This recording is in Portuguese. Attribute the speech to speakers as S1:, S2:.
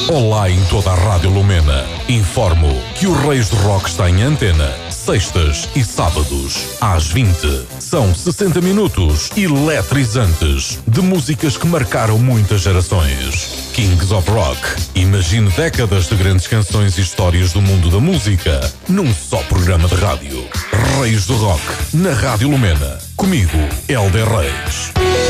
S1: Olá em toda a Rádio Lumena. Informo que o Reis do Rock está em antena, sextas e sábados, às 20. São 60 minutos eletrizantes de músicas que marcaram muitas gerações. Kings of Rock. Imagine décadas de grandes canções e histórias do mundo da música num só programa de rádio. Reis do Rock, na Rádio Lumena. Comigo, Hélder Reis.